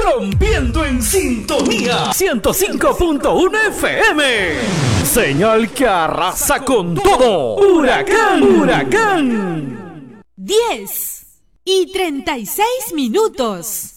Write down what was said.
rompiendo en sintonía 105.1 FM. Señal que arrasa con todo. Huracán, huracán. 10:36.